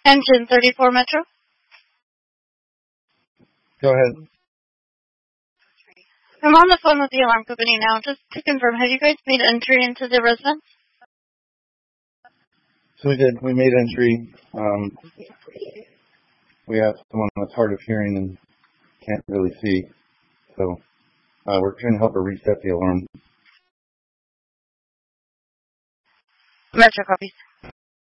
Engine 34 Metro. Go ahead. I'm on the phone with the alarm company now. Just to confirm, have you guys made entry into the residence? So we did. We made entry. We have someone that's hard of hearing and can't really see. So we're trying to help her reset the alarm. Metro copies.